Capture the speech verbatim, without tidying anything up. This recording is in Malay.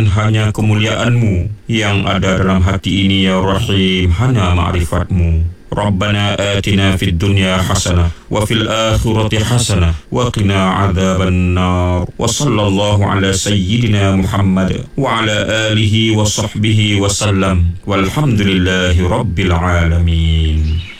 Tuhan, hanya kemuliaan-Mu yang ada dalam hati ini, ya Rahim, hanya ma'rifat-Mu. Rabbana atina fid dunya hasanah wa fil akhirati hasanah wa qina adzaban nar. Wa sallallahu ala sayyidina Muhammad wa ala alihi wa sahbihi wa sallam. Walhamdulillahi rabbil alamin.